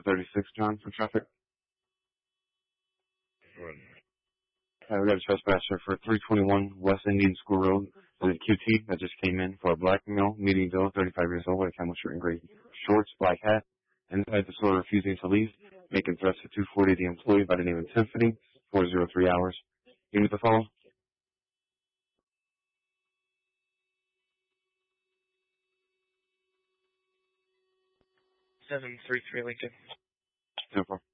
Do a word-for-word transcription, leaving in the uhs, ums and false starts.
to thirty-six, John, for traffic. Good. Uh, we got a trespasser for three twenty-one West Indian School Road. There's a Q T that just came in for a black male, medium build, thirty-five years old, with a camel shirt and gray shorts, black hat, inside the store refusing to leave, making threats to two forty the employee by the name of Tiffany, four oh three hours. You need to follow? seven three three Lincoln. ten four.